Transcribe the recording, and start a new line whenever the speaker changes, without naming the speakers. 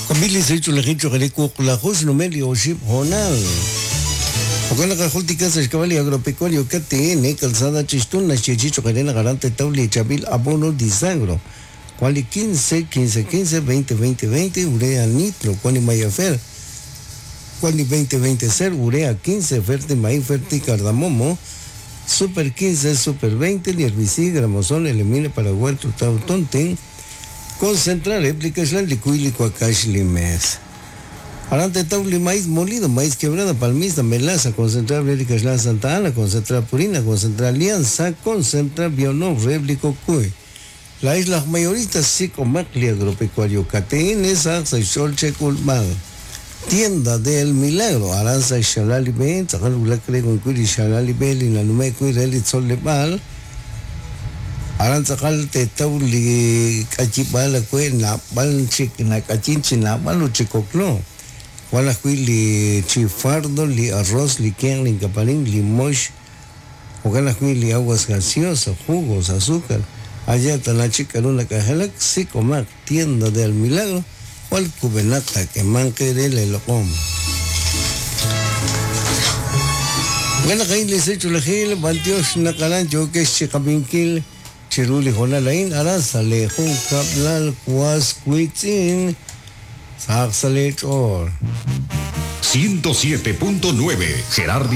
Kamili sa ito laking chokaliko kulakos numeli o ship honal. Okan nakahultika sa Escavali Agropecuario KTN, calzada Chistun, na Chichicho Cadena Garante Tauli Chabil Abono Disagro. Quali 15, 15, 15, 20, 20, 20, urea nitro, quali mayafer. Quali 20, 20, ser, urea 15, Ferti Maíz, Ferti Cardamomo. Super 15, Super 20, herbicida, gramosol, elimina para huerto, tautonten. Concentrar réplicas, la licuílico acash limes. Arante tauli maíz molido, maíz quebrada, palmista, melaza, concentrar réplicas la Santa Ana, concentrar purina, concentrar alianza, concentrar bionov, réplico cuy. La isla mayorista psicomacli agropecuario KTN, Saxa y Solche Culmal. Tienda del Milagro, Aranza y Shalali Ben, Zakalula Crego y Shalali Ben, y la Numeco y Relit Sol de Mal. Aranza Calte Tauli Cachipala Cuena, Balchic, Nacachinchi, Nabalo Chicoclo. Gualajuili Chifardo, li arroz, li quien, li capalín, li mosh. Gualajuili aguas gaseosas, jugos, azúcar. Allá está la chica Luna Cajalac, Sicomac, Tienda del Milagro. Cual cubenata que manque de lelocom. Gana kain les hecho la gil, Bantios Nakalancho, que es Chicapinkil, Chiruli Jonalain, Arasa, Lejun, Caplal, Cuas, Cuitzin, Saxalet or
107.9 Gerardo